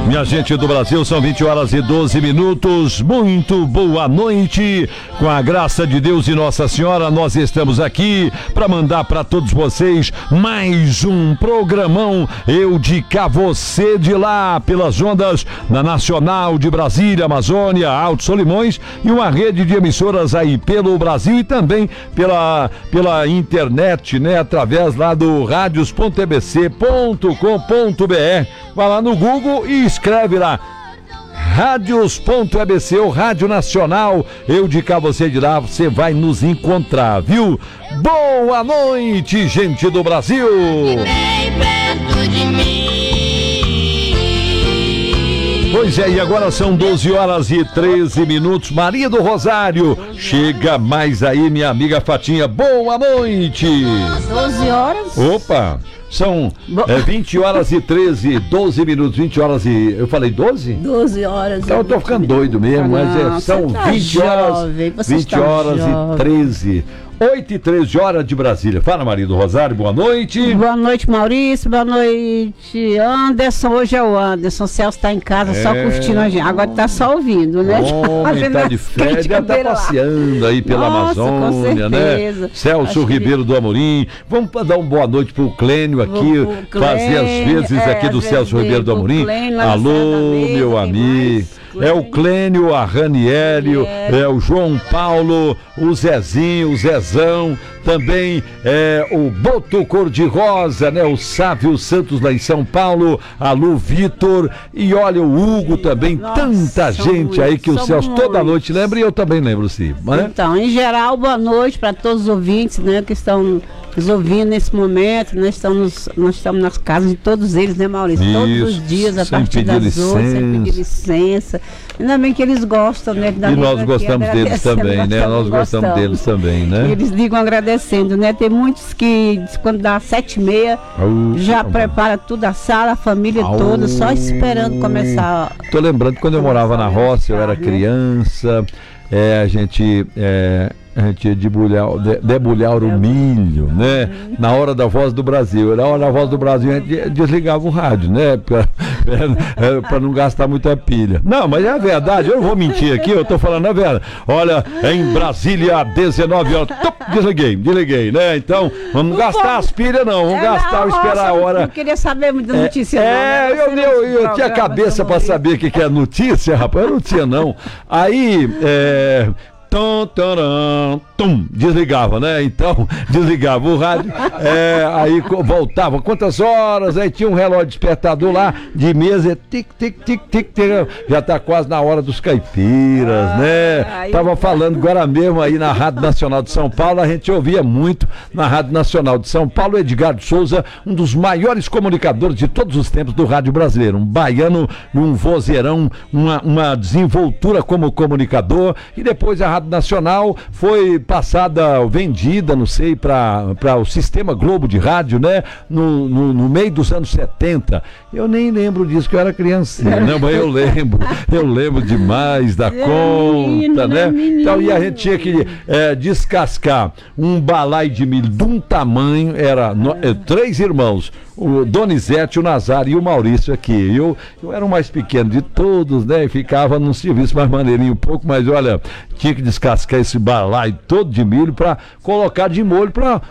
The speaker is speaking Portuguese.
Minha gente do Brasil, são 20 horas e 12 minutos. Muito boa noite. Com a graça de Deus e Nossa Senhora, nós estamos aqui para mandar para todos vocês mais um programão. Eu de cá, você de lá, pelas ondas da Nacional de Brasília, Amazônia, Alto Solimões e uma rede de emissoras aí pelo Brasil e também pela internet, né? Através lá do radios.ebc.com.br. Vai lá no Google e escreve lá radios.ebc, o Rádio Nacional. Eu de cá, você de lá, você vai nos encontrar, viu? Boa noite, gente do Brasil! Bem perto de mim. Pois é, e agora são 12 horas e 13 minutos. Maria do Rosário, chega mais aí, minha amiga Fatinha. Boa noite! 12 horas? Opa! São 20 horas e 12 minutos, 20 horas e... Eu falei 12? 12 horas. Então eu tô ficando doido mesmo, mas são 20 horas, 20 horas e 13. 8 e 13 horas de Brasília. Fala, Maria do Rosário, boa noite. Boa noite, Maurício, boa noite, Anderson. Hoje é o Anderson, o Celso tá em casa só curtindo a gente. Agora tá só ouvindo, né? Homem, tá de férias, já tá passeando aí pela Amazônia, né? Celso Ribeiro do Amorim. Vamos dar uma boa noite pro Clênio aqui, fazer as vezes aqui do Celso Ribeiro do Amorim. Alô, meu amigo. É o Clênio, a Raniélio, é o João Paulo, o Zezinho, o Zezão, também o Boto Cor-de-Rosa, né? O Sávio Santos lá em São Paulo, a Lu Vitor e olha o Hugo também, tanta gente aí que o Celso toda noite lembra e eu também lembro, sim. Né? Então, em geral, boa noite para todos os ouvintes, né? Que estão nos ouvindo nesse momento, nós estamos nas casas de todos eles, né, Maurício? Isso, todos os dias, a partir das 8, sem pedir licença. Ainda bem que eles gostam, né? E nós gostamos deles também, né? Nós gostamos deles também, né? Eles ligam agradecendo, né? Tem muitos que, quando dá 7h30, já prepara tudo a sala, a família toda, só esperando começar. Tô lembrando quando eu morava na roça, eu era criança, a gente debulhar o milho, né? Na hora da Voz do Brasil. Na hora da Voz do Brasil, a gente desligava o rádio, né? Pra não gastar muita pilha. Não, mas é a verdade, eu não vou mentir aqui, eu tô falando a verdade. Olha, em Brasília, 19 horas, desliguei, né? Então, vamos gastar as pilhas, não, vamos gastar, esperar a hora. Eu queria saber muita notícia, eu tinha cabeça pra saber o que é notícia, rapaz, eu não tinha, não. Aí, desligava, né? Então, desligava o rádio, aí voltava, quantas horas? Aí tinha um relógio despertador lá, de mesa, tic, já tá quase na hora dos caipiras, né? Tava falando agora mesmo aí na Rádio Nacional de São Paulo, a gente ouvia muito na Rádio Nacional de São Paulo, Edgar de Souza, um dos maiores comunicadores de todos os tempos do rádio brasileiro, um baiano, um vozeirão, uma desenvoltura como comunicador, e depois a Rádio Nacional foi passada, vendida, não sei, para o Sistema Globo de Rádio, né? No meio dos anos 70. Eu nem lembro disso, que eu era criancinha, né? Mas eu lembro demais da conta, né? Então, e a gente tinha que descascar um balaio de milho de um tamanho, era 3 irmãos, o Donizete, o Nazário e o Maurício aqui. Eu era o mais pequeno de todos, né? E ficava num serviço mais maneirinho um pouco, mas olha, tinha que descascar esse balaio todo de milho para colocar de molho para